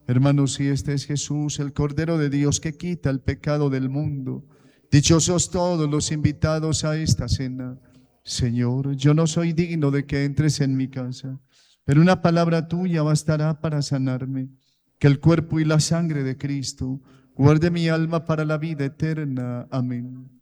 Hermanos, si este es Jesús, el Cordero de Dios que quita el pecado del mundo, dichosos todos los invitados a esta cena. Señor, yo no soy digno de que entres en mi casa, pero una palabra tuya bastará para sanarme. Que el cuerpo y la sangre de Cristo guarde mi alma para la vida eterna. Amén.